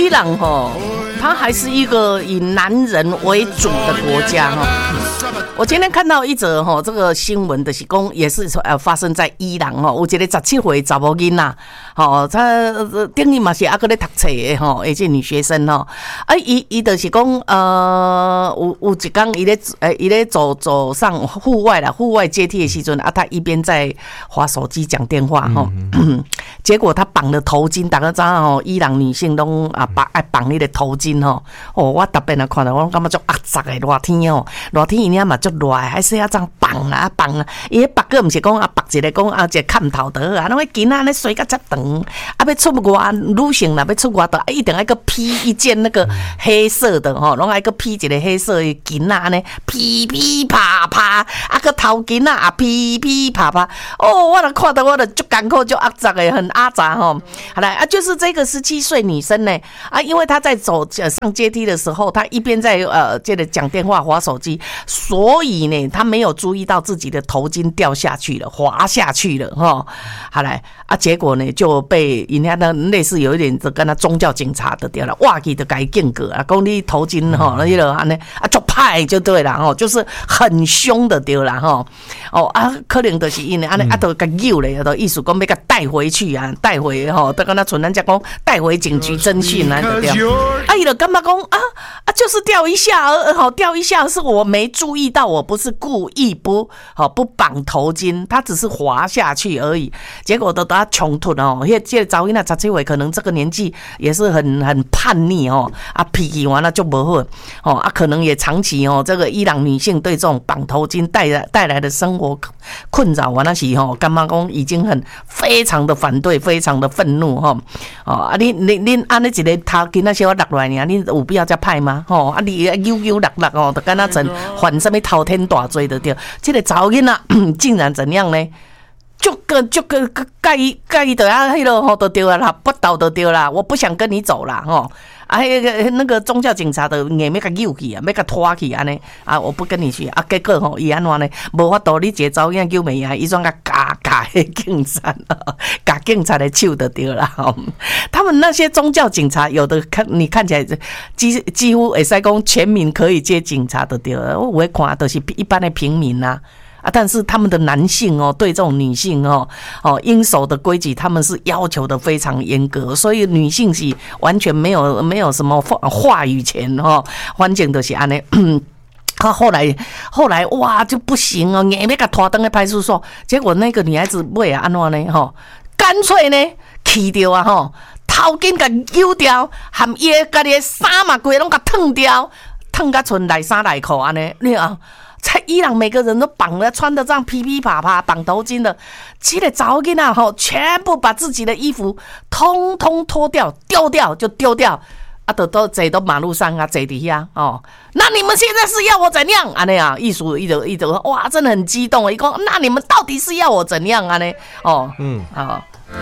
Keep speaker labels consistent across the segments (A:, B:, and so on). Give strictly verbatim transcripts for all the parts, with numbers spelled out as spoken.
A: 伊朗哈，它还是一个以男人为主的国家哈。我今天看到一则哈这个新闻的是讲，也是呃发生在伊朗哈，有一个十七岁查某囡仔，吼，他等于嘛是还搁咧读册的吼，而且女学生吼，啊，伊伊就是讲呃有有一天伊咧诶伊咧走走上户外啦，户外阶梯的时阵啊，他一边在滑手机讲电话吼，嗯、结果他绑了头巾，大家知道吼，伊朗女性拢啊绑爱绑那个头巾吼，哦，我特别啊看到我感觉足压榨的热天哦，热天伊领嘛足热，还是要这样绑啊绑啊，伊迄绑个毋是讲啊绑一个讲啊一个砍头刀啊，拢迄囡仔咧水甲遮长，啊要出外女性啦要出外头，啊一定要个披一件那个黑色的吼，拢爱个披一个黑色的巾仔呢，噼噼啪啪，啊个头巾啊噼噼啪啪，哦，我都看到我都足艰苦足压榨的，很阿杂吼。好来啊，就是这个十七岁女生呢，啊，因为她在走上阶梯的时候，她一边在呃接着讲电话滑手机，所以呢，她没有注意到自己的头巾掉下去了，滑下去了哈。好来啊，结果呢就被人家那类似有一点跟他宗教警察的掉了，哇，给的改警告啊，讲你头巾哈，那个安尼啊，就派就对了哈，就是很凶的丢了哈。哦啊，可能就是因为安尼啊，都甲揪咧，都意思讲要甲带回去啊，带回吼，都跟他纯咱讲讲带回警局侦讯啊，就对。啊，伊就感觉讲啊啊，就是掉一下而好掉一下，是我没注意到，我不是故意不好不绑头巾，他只是滑下去而已。结果都都他冲突哦，迄这个查某囡仔十七岁，可能这个年纪也是很很叛逆哦，啊脾气完了就不好哦，啊可能也长期哦，这个伊朗女性对这种绑头巾带来带来的生活困扰完了时候，干妈公已经很非常的反对，非常的愤怒哈哦啊你你你按你一个头巾那些我落来呢，你有必要再派吗？吼啊你悠悠落落哦，就跟他成犯什么滔天大罪的对，这个查某囡仔竟然怎样呢？就个就个盖盖的啊，迄个吼都丢了啦，不倒都丢啦，我不想跟你走啦吼。啊，那个那个宗教警察的硬要甲揪去啊，要甲拖去安尼啊，我不跟你去啊。结果吼，伊安怎呢？无法度，你一个查某囝救命啊，伊总甲夹夹迄警察，夹警察的手就对啦。他们那些宗教警察，有的看你看起来几几乎会使讲全民可以接警察的对了。我会看都是一般的平民啊。啊，但是他们的男性哦，对这种女性哦，哦应守的规矩，他们是要求的非常严格，所以女性是完全没有没有什么话语权哦，反正就是安尼。他后来后来哇就不行哦，硬要甲拖登去派出所，结果那个女孩子尾啊安怎呢？吼，干脆呢气掉啊吼，头巾甲揪掉，含伊个家己的衫嘛规拢甲脱掉，脱甲剩内衫内裤安尼，你啊。在伊朗，每个人都绑了，穿的这样噼噼啪啪，绑头巾的，这个查某囡仔吼，全部把自己的衣服通通脱掉，丢掉就丢掉，啊，都都坐到马路上啊，坐伫遐哦。那你们现在是要我怎样？安尼啊，艺术一直一直哇，真的很激动。一讲，那你们到底是要我怎样？安尼哦，嗯，好。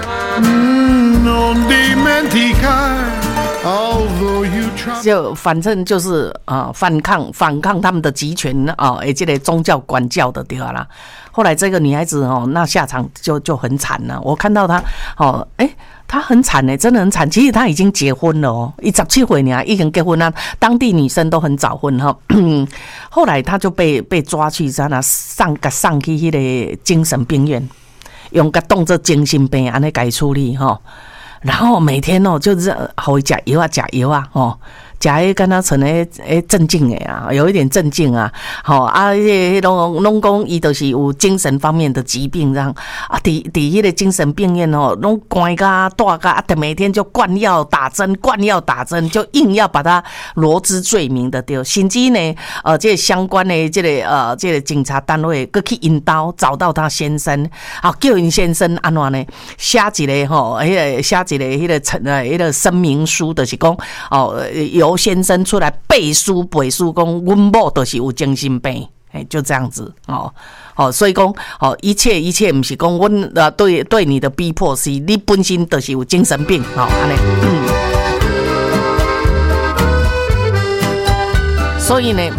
A: 就反正就是啊、呃，反抗反抗他们的集权啊，而且宗教管教的对啦。后来这个女孩子哦，那下场就就很惨了。我看到她哦，哎、欸，她很惨呢，真的很惨。其实她已经结婚了哦，一十七岁呢，已经结婚了。当地女生都很早婚哈。后来她就被被抓去在那上个上去那个精神病院，用个当作精神病安尼给处理哈。然后每天哦，就是好吃药啊，吃药啊，哦，吃迄跟他成诶诶镇静诶啊，有一点镇静啊，好、哦、啊，迄拢拢讲伊就是有精神方面的疾病这样啊，伫伫迄个精神病院哦，拢关甲大甲啊，每天就灌药打针，灌药打针，就硬要把他罗织罪名的对，甚至呢，呃，这个相关的这个呃这个警察单位，佮去引导找到他先生，啊，叫因先生安怎呢？写一个吼，迄个写一个迄个陈呃迄个声明书，就是讲哦，由先生出来背书背书，讲阮某就是有精神病，哎，就这样子哦，哦，所以讲哦，一切一切不是讲阮呃对对你的逼迫，是你本身就是有精神病，哦，安尼。嗯所以呢，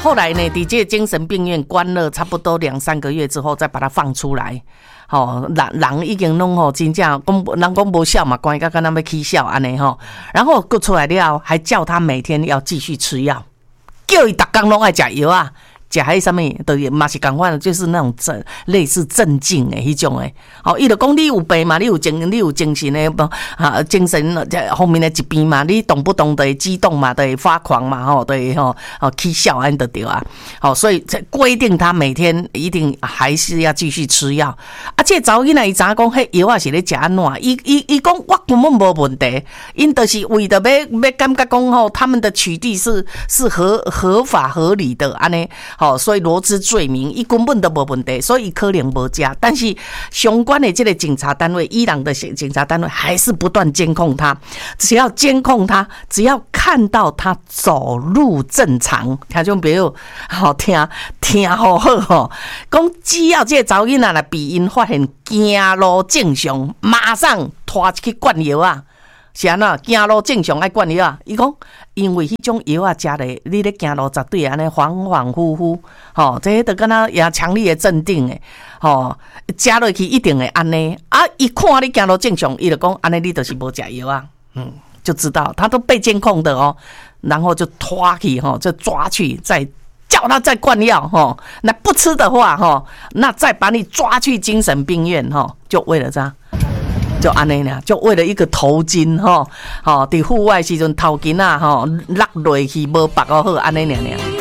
A: 后来呢，在这个精神病院关了差不多两三个月之后，再把他放出来。吼，人人已经拢吼，真正讲人讲无效嘛，关甲敢若要起笑安尼吼。然后过出来了，还叫他每天要继续吃药，叫伊逐工拢爱食药啊。食迄什么，就是嘛是共款，就是那种镇类似镇静的迄种诶。哦，伊就讲你有病嘛，你有精，你有精神的啊，精神方面的疾病嘛，你动不动就会激动嘛，就会发狂嘛，吼，就会吼哦起笑安就对啊。好，所以规定他每天一定还是要继续吃药。啊，这查某囡仔伊知影讲，迄药啊是咧食安怎？伊伊伊讲我根本无问题，因就是为着要要感觉讲吼，他们的取缔是是合合法合理的安尼。哦，所以罗织罪名，伊根本都无问题，所以可能无食。但是相关的这个警察单位，伊朗的警察单位还是不断监控他，只要监控他，只要看到他走路正常，听众朋友好听听好好吼，讲只要这个查某囡仔来被因发现行路正常，马上拖去灌药啊！是安怎行路正常爱灌药啊？伊讲，因为迄种药啊，食咧，你咧行路绝对安尼恍恍惚惚，吼、哦，这都敢若也强烈的镇定诶，吼、哦，食落去一定会安尼。啊，伊看你行路正常，伊就讲安尼，你就是无食药啊，嗯，就知道他都被监控的哦，然后就拖去吼，就抓去再。叫他再灌药哈，那不吃的话哈，那再把你抓去精神病院哈，就为了这样。就安尼呢，就为了一个头巾吼，吼，伫户外时阵头巾啊吼，落落去无绑好好安尼尔尔。